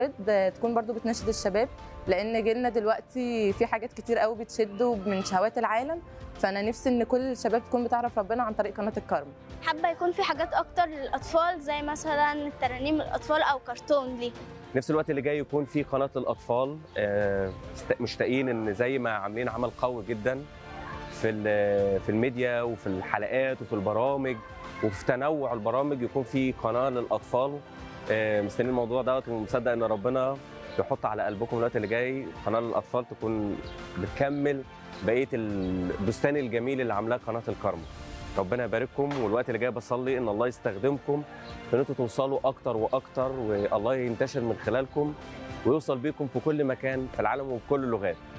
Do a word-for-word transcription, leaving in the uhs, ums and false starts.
تكون برضو بتناشد الشباب، لان جيلنا دلوقتي في حاجات كتير قوي بتشده من شهوات العالم، فانا نفسي ان كل الشباب تكون بتعرف ربنا عن طريق قناه الكارما. حابه يكون في حاجات اكتر للاطفال زي مثلا ترانيم الاطفال او كرتون ليه. نفس الوقت اللي جاي يكون في قناه للاطفال، مشتاقين ان زي ما عاملين عمل قوي جدا في في الميديا وفي الحلقات وفي البرامج وفي تنوع البرامج، يكون في قناه للاطفال. مستنيين الموضوع دوت ومصدق ان ربنا يحط على قلبكم الوقت اللي جاي قناه للاطفال تكون بتكمل بقيه البستان الجميل اللي عاملاه قناه الكارما. ربنا يبارككم، والوقت اللي جاي بصلي ان الله يستخدمكم في ان انتوا توصلوا اكتر واكتر، والله ينتشر من خلالكم ويوصل بيكم في كل مكان في العالم وبكل اللغات.